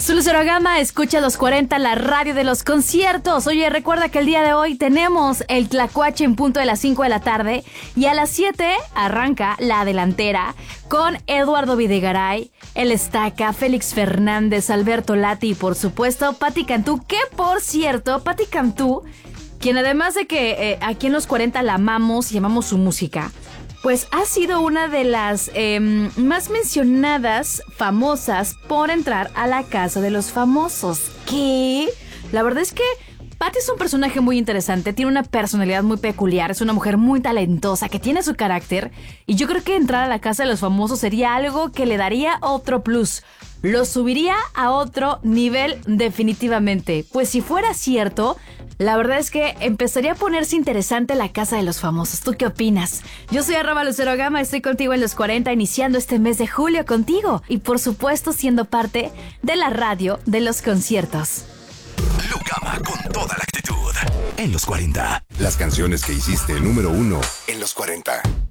Soy Lucero Gama, escucha los 40, la radio de los conciertos. Oye, recuerda que el día de hoy tenemos el Tlacuache en punto de las 5 de la tarde y a las 7 arranca la delantera con Eduardo Videgaray, El Estaca, Félix Fernández, Alberto Lati y por supuesto Pati Cantú, que por cierto, Pati Cantú, quien además de que aquí en los 40 la amamos y amamos su música, pues ha sido una de las más mencionadas famosas por entrar a la casa de los famosos. ¿Qué? La verdad es que Patti es un personaje muy interesante, tiene una personalidad muy peculiar, es una mujer muy talentosa que tiene su carácter y yo creo que entrar a la casa de los famosos sería algo que le daría otro plus. Lo subiría a otro nivel definitivamente. Pues si fuera cierto, la verdad es que empezaría a ponerse interesante la casa de los famosos. ¿Tú qué opinas? Yo soy @LuceroGama, estoy contigo en los 40, iniciando este mes de julio contigo. Y por supuesto siendo parte de la radio de los conciertos. Lu Gama con toda la actitud. En los 40. Las canciones que hiciste número 1 en los 40.